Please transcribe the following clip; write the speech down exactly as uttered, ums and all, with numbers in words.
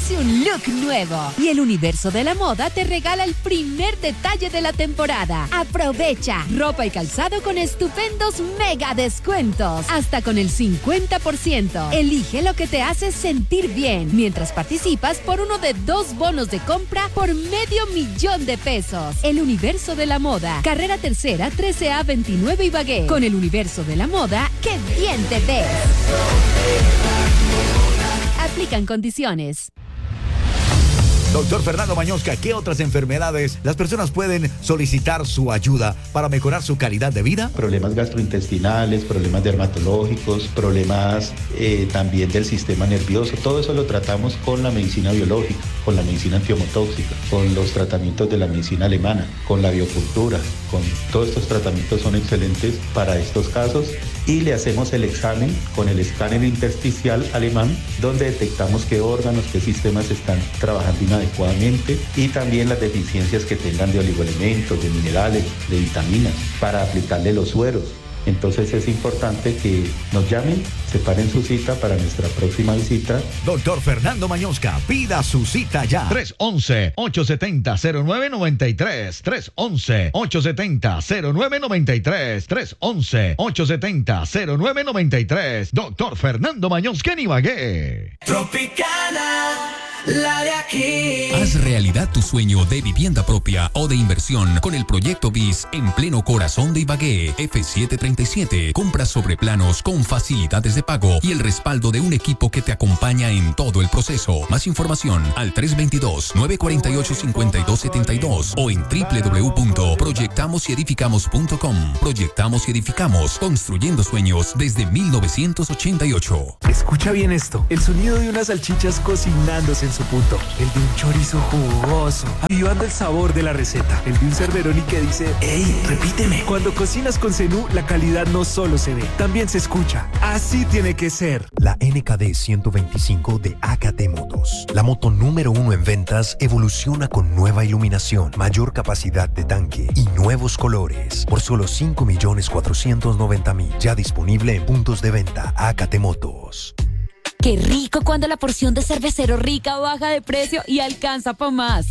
merece un look nuevo. Y el Universo de la Moda te regala el primer detalle de la temporada. Aprovecha ropa y calzado con estupendos mega descuentos. Hasta con el cincuenta por ciento. Elige lo que te hace sentir bien. Mientras participas por uno de dos bonos de compra por medio millón de pesos. El Universo de la Moda. Carrera Tercera, trece A veintinueve Ibagué. Con el Universo de la Moda, ¡qué bien te ves! Aplican condiciones. Doctor Fernando Mañosca, ¿qué otras enfermedades las personas pueden solicitar su ayuda para mejorar su calidad de vida? Problemas gastrointestinales, problemas dermatológicos, problemas eh, también del sistema nervioso. Todo eso lo tratamos con la medicina biológica, con la medicina antihomotóxica, con los tratamientos de la medicina alemana, con la biocultura. Con todos estos tratamientos son excelentes para estos casos y le hacemos el examen con el escáner intersticial alemán, donde detectamos qué órganos, qué sistemas están trabajando inadecuadamente y también las deficiencias que tengan de oligoelementos, de minerales, de vitaminas, para aplicarle los sueros. Entonces es importante que nos llamen, separen su cita para nuestra próxima visita. Doctor Fernando Mañosca, pida su cita ya. tres once, ocho setenta, cero nueve noventa y tres. tres once, ocho setenta, cero nueve noventa y tres. tres once, ocho setenta, cero nueve noventa y tres. Doctor Fernando Mañosca en Ibagué. Tropicana, la de aquí. Haz realidad tu sueño de vivienda propia o de inversión con el proyecto BIS en pleno corazón de Ibagué. F setecientos treinta y siete. Compras sobre planos con facilidades de pago y el respaldo de un equipo que te acompaña en todo el proceso. Más información al tres dos dos, nueve cuatro ocho, cinco dos siete dos o en doble u doble u doble u punto proyectamos y edificamos punto com. Proyectamos y edificamos, construyendo sueños desde mil novecientos ochenta y ocho. Escucha bien esto, el sonido de unas salchichas cocinándose en su punto, el de un chorizo jugoso, avivando el sabor de la receta, el de un cerveroni que dice, ¡ey, repíteme! Cuando cocinas con Zenú, la calidad no solo se ve, también se escucha. Así tiene que ser. La N K D ciento veinticinco de A K T Motos, la moto número uno en ventas, evoluciona con nueva iluminación, mayor capacidad de tanque y nuevos colores, por solo cinco millones cuatrocientos noventa mil, ya disponible en puntos de venta A K T Motos. Qué rico cuando la porción de cervecero rica baja de precio y alcanza para más.